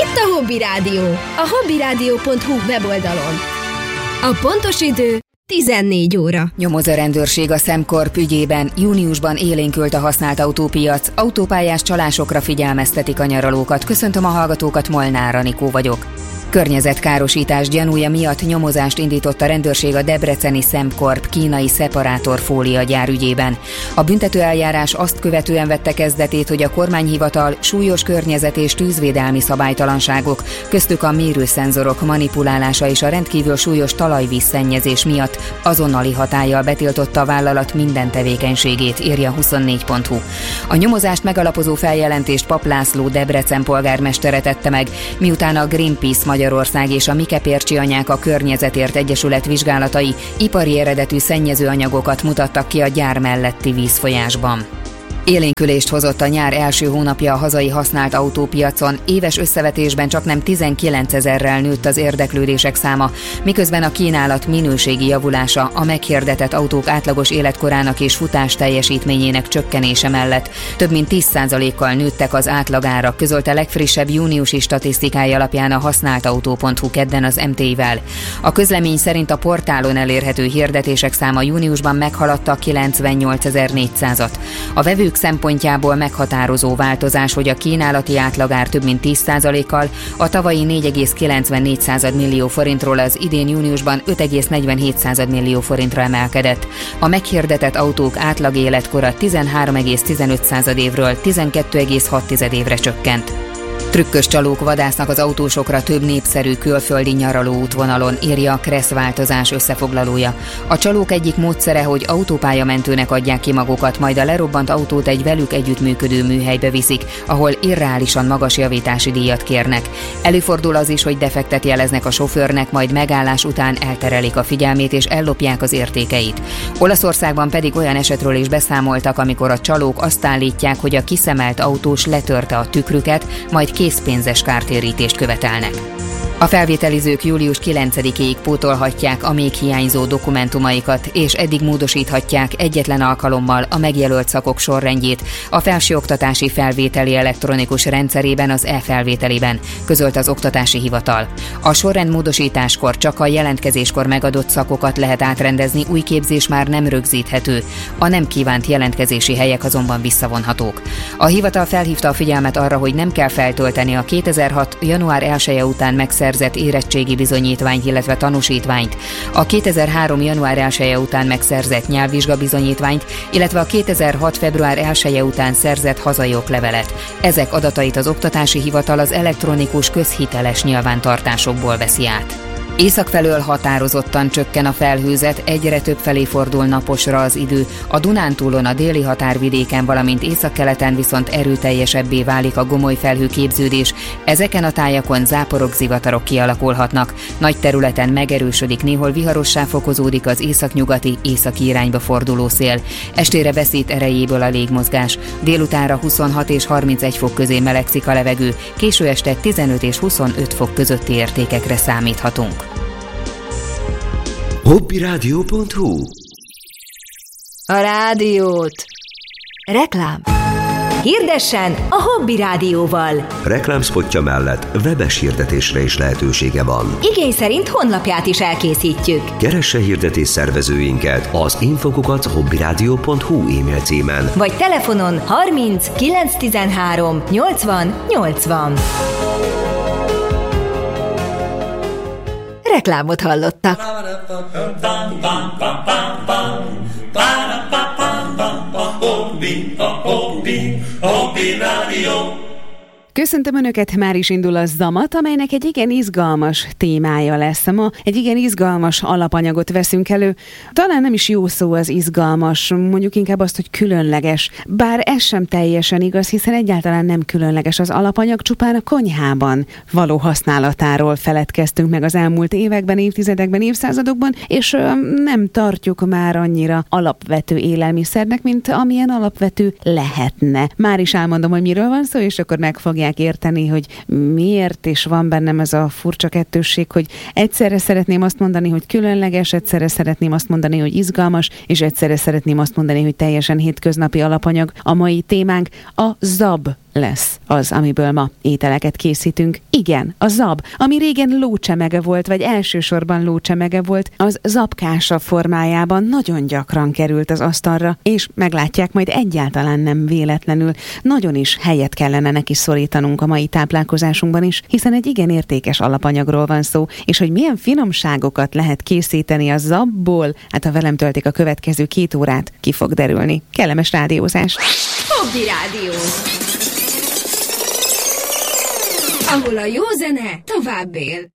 Itt a Hobby Rádió, a hobbyradio.hu weboldalon. A pontos idő 14 óra. Nyomoz a rendőrség a SemCorp ügyében. Júniusban élénkült a használt autópiac. Autópályás csalásokra figyelmeztetik a nyaralókat. Köszöntöm a hallgatókat, Molnár Anikó vagyok. Környezetkárosítás gyanúja miatt nyomozást indított a rendőrség a debreceni SemCorp kínai szeparátorfólia-gyár ügyében. A büntetőeljárás azt követően vette kezdetét, hogy a kormányhivatal súlyos környezet- és tűzvédelmi szabálytalanságok, köztük a mérőszenzorok manipulálása és a rendkívül súlyos talajvízszennyezés miatt azonnali hatállyal betiltotta a vállalat minden tevékenységét, írja 24.hu. A nyomozást megalapozó feljelentést Papp László Debrecen polgármestere tette meg, miután a Greenpeace Magyarország és a Mikepércsi Anyák a Környezetért Egyesület vizsgálatai ipari eredetű szennyezőanyagokat mutattak ki a gyár melletti vízfolyásban. Élénkülést hozott a nyár első hónapja a hazai használt autópiacon, éves összevetésben csaknem 19 000-rel nőtt az érdeklődések száma, miközben a kínálat minőségi javulása a meghirdetett autók átlagos életkorának és futás teljesítményének csökkenése mellett több mint 10%-kal nőttek az átlagárak, közölte legfrissebb júniusi statisztikái alapján a használtautó.hu kedden az MT-vel. A közlemény szerint a portálon elérhető hirdetések száma júniusban meghaladta 98 400-at. A vevők szempontjából meghatározó változás, hogy a kínálati átlagár több mint 10%-kal, a tavalyi 4,94 millió forintról az idén júniusban 5,47 millió forintra emelkedett. A meghirdetett autók átlag életkora 13,15 évről 12,6 évre csökkent. Trükkös csalók vadásznak az autósokra több népszerű külföldi nyaraló útvonalon, írja a Kressz Változás összefoglalója. A csalók egyik módszere, hogy autópályamentőnek adják ki magukat, majd a lerobbant autót egy velük együttműködő műhelybe viszik, ahol irreálisan magas javítási díjat kérnek. Előfordul az is, hogy defektet jeleznek a sofőrnek, majd megállás után elterelik a figyelmét és ellopják az értékeit. Olaszországban pedig olyan esetről is beszámoltak, amikor a csalók azt állítják, hogy a kiszemelt autós letörte a tükrüket, majd készpénzes kártérítést követelnek. A felvételizők július 9-ig pótolhatják a még hiányzó dokumentumaikat, és eddig módosíthatják egyetlen alkalommal a megjelölt szakok sorrendjét a felsőoktatási felvételi elektronikus rendszerében, az e-felvételiben, közölt az Oktatási Hivatal. A sorrend módosításkor csak a jelentkezéskor megadott szakokat lehet átrendezni, új képzés már nem rögzíthető, a nem kívánt jelentkezési helyek azonban visszavonhatók. A hivatal felhívta a figyelmet arra, hogy nem kell feltölteni a 2006. január 1-e után megszerzett érettségi bizonyítványt, illetve tanúsítványt, a 2003. január 1-e után megszerzett nyelvvizsgabizonyítványt, illetve a 2006. február 1-e után szerzett hazai oklevelet. Ezek adatait az Oktatási Hivatal az elektronikus közhiteles nyilvántartásokból veszi át. Észak felől határozottan csökken a felhőzet, egyre több felé fordul naposra az idő, a Dunántúlon, a déli határvidéken, valamint északkeleten viszont erőteljesebbé válik a gomoly felhőképződés, ezeken a tájakon záporok, zivatarok kialakulhatnak, nagy területen megerősödik, néhol viharossá fokozódik az északnyugati, északi irányba forduló szél. Estére veszít erejéből a légmozgás, délutánra 26 és 31 fok közé melegszik a levegő, késő este 15 és 25 fok közötti értékekre számíthatunk. hobbyradio.hu. A rádiót. Reklám. Hirdessen a Hobby Rádióval. Reklámszpotja mellett webes hirdetésre is lehetősége van. Igény szerint honlapját is elkészítjük. Keresse hirdetés szervezőinket az info@hobbyradio.hu e-mail címen. Vagy telefonon 30 913 80 80. Reklámot hallottak. Köszöntöm Önöket, már is indul a Zamat, amelynek egy igen izgalmas témája lesz. Ma egy igen izgalmas alapanyagot veszünk elő. Talán nem is jó szó az izgalmas, mondjuk inkább azt, hogy különleges. Bár ez sem teljesen igaz, hiszen egyáltalán nem különleges az alapanyag, csupán a konyhában való használatáról feledkeztünk meg az elmúlt években, évtizedekben, évszázadokban, és nem tartjuk már annyira alapvető élelmiszernek, mint amilyen alapvető lehetne. Már is elmondom, hogy miről van szó, és akkor meg fogják fogják érteni, hogy miért is van bennem ez a furcsa kettősség, hogy egyszerre szeretném azt mondani, hogy különleges, egyszerre szeretném azt mondani, hogy izgalmas, és egyszerre szeretném azt mondani, hogy teljesen hétköznapi alapanyag. A mai témánk a zab lesz az, amiből ma ételeket készítünk. Igen, a zab, ami régen lócsemege volt, vagy elsősorban lócsemege volt, az zabkása formájában nagyon gyakran került az asztalra, és meglátják, majd egyáltalán nem véletlenül. Nagyon is helyet kellene neki szorítanunk a mai táplálkozásunkban is, hiszen egy igen értékes alapanyagról van szó, és hogy milyen finomságokat lehet készíteni a zabból, hát ha velem töltik a következő 2 órát, ki fog derülni. Kellemes rádiózás! Hobby Rádió, ahol a jó zene tovább él.